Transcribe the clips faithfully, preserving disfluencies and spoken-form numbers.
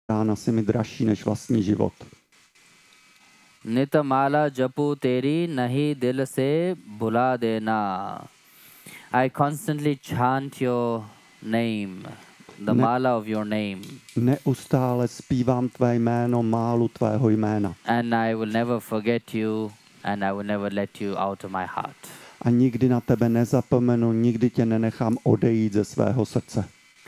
rána si mi dražší než vlastní život. नित माला जपू तेरी नहीं दिल से भुला देना. I constantly chant your name, the Ne- mala of your name, Neustále zpívám tvé jméno, málu tvého jména. and I will never forget you, and I will never let you out of my heart. A nikdy na tebe nezapomenu, nikdy tě nenechám odejít ze svého srdce.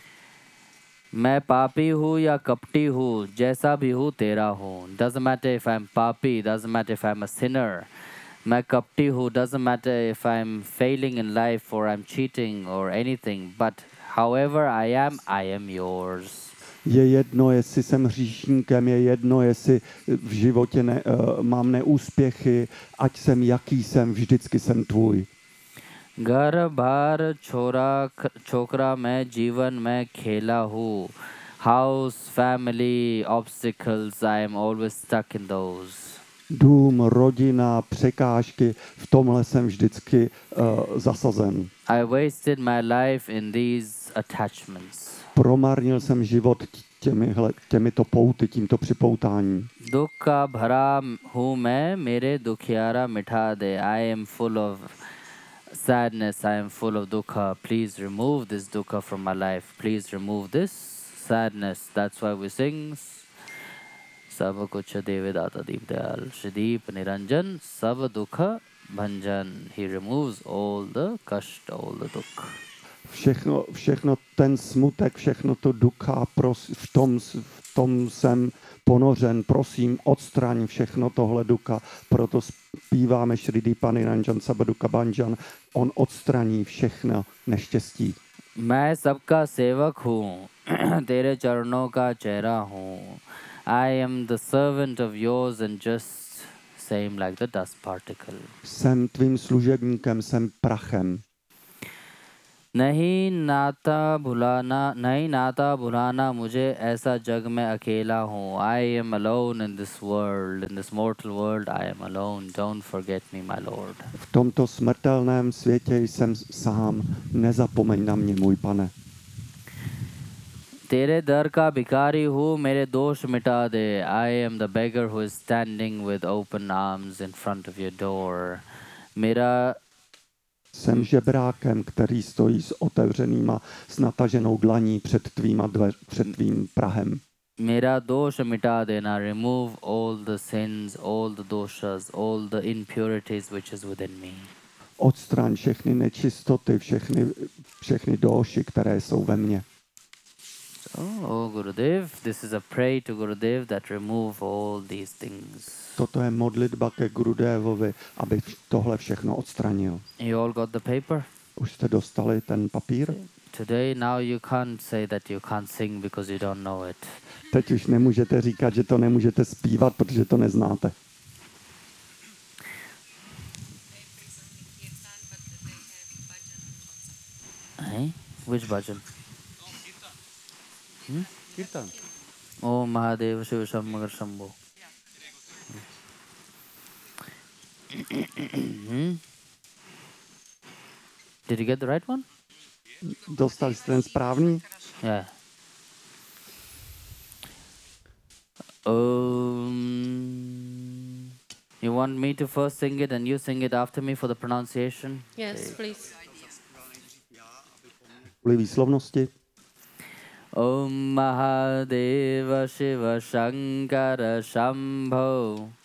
मैं पापी हूँ या कपटी हूँ, जैसा भी हूँ तेरा हूँ. Doesn't matter if I'm पापी, doesn't matter if I'm a sinner. मैं कपटी हूँ, doesn't matter if I'm failing in life or I'm cheating or anything. But however I am, I am yours. Je jedno, jestli jsem hříšníkem, je jedno, jestli v životě ne, uh, mám neúspěchy, ať jsem jaký jsem, vždycky jsem tvůj. घर बार छोरा छोकरा मैं जीवन में खेला हूँ. House, family, obstacles, I am always stuck in those. Dům, rodina, překážky, v tomhle jsem vždycky uh, zasazen. I wasted my life in these attachments. Promarnil jsem život těmihle, těmito pouty, tímto připoutáním. दुख का भरा हूँ मैं, मेरे दुखियारा मिठा दे. I am full of sadness, I am full of dukha. Please remove this dukha from my life. Please remove this sadness. That's why we sing Sab kuch Devi Data Deep Dayal Shrideep Niranjan Sab Dukha Bhanjan. He removes all the kashta, all the dukha. Všechno, všechno ten smutek, všechno to ducha, pros, v, tom, v tom jsem ponořen, prosím, odstraň všechno tohle ducha, proto zpíváme Shrideepa Niranjan Sabadukha Bhanjan, on odstraní všechno neštěstí. मैं सबका सेवक हूँ, तेरे चरणों का चेहरा हूँ. I am the servant of yours and just same like the dust particle. Jsem tvým služebníkem, jsem prachem. नहीं नाता भुलाना नहीं नाता भुलाना मुझे ऐसा जग में अकेला हूँ. I am alone in this world, in this mortal world. I am alone. Don't forget me, my Lord. V tomto smrtelném světě jsem sám, nezapomeň na mě, můj pane. तेरे दर का भिखारी हूँ, मेरे दोष मिटा दे. I am the beggar who is standing with open arms in front of your door. मेरा Jsem žebrákem, který stojí s otevřenýma, s nataženou dlaní před tvýma dveř, před tvým prahem. मेरा दोष मिटा देना. Remove all the sins, all the doshas, all the impurities which is within me. Odstraň všechny nečistoty, všechny, všechny doši, které jsou ve mně. So, oh Gurudev, this is a prayer to Gurudev that remove all these things. Toto je modlitba ke Gurudevovi, aby tohle všechno odstranil. You all got the paper? Už jste dostali ten papír? Today, now you can't say that you can't sing because you don't know it. Teď už nemůžete říkat, že to nemůžete zpívat, protože to neznáte. Hey? Which bhajan? Hmm? Kirtan. Om Mahadev Shiva Shambhagar Shambho. Hmm? Did you get the right one? Dostali jste ten správný? Yeah. Um, you want me to first sing it and you sing it after me for the pronunciation? Yes, please. Kvůli výslovnosti. Om Mahadeva Shiva Shankara Shambho